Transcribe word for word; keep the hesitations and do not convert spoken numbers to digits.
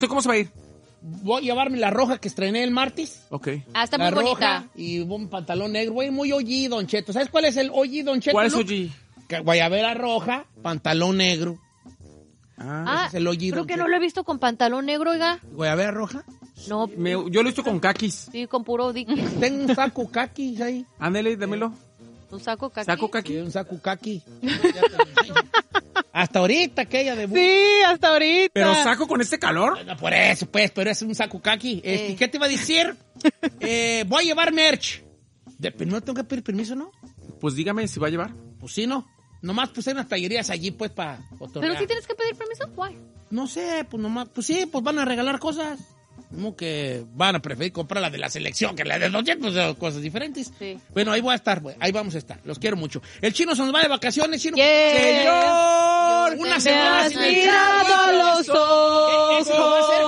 ¿Usted cómo se va a ir? Voy a llevarme la roja que estrené el martes. Ok. Ah, está la muy roja bonita. y un pantalón negro. Güey, muy ollí, Don Cheto. ¿Sabes cuál es el ollí, Don Cheto? ¿Cuál es no? ollí? Que guayabera roja, pantalón negro. Ah, Ah, ese es el ollí, creo Don que Cheto. no lo he visto con pantalón negro, oiga. ¿Guayabera roja? No, me- yo lo he visto con kakis. sí, con puro dique. Tengo un saco kaki ahí. Ándele, démelo. Un saco caqui. Saco Sí, kaki. un saco kaki. Ya te lo enseño. Hasta ahorita aquella de... Sí, hasta ahorita. Pero saco con este calor. No, por eso, pues, pero es un saco kaki. Este, Eh. ¿Qué te iba a decir? eh, voy a llevar merch. De, pero no tengo que pedir permiso, ¿no? Pues dígame si va a llevar. Pues sí, ¿no? Nomás pues hay unas tallerías allí, pues, para Pero sí tienes que pedir permiso. Guay. No sé, pues nomás, pues sí, pues van a regalar cosas. Como que van a preferir comprar la de la selección que la de los Jets, pues son cosas diferentes. Sí. Bueno, ahí voy a estar, güey, ahí vamos a estar. Los quiero mucho. El chino se nos va de vacaciones, chino. Yeah. ¡Señor! Yo Una te semana me sin has el mirado chino. los ojos. Eso va a ser